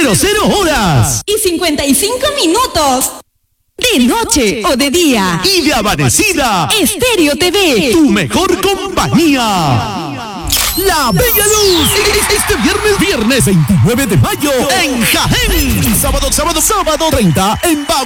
horas y 55 minutos. De noche o de día. Y de amanecida. Estéreo TV. Tu mejor compañía. La Bella Luz. Este viernes 29 de mayo en Jaén. Y sábado 30 en Bau.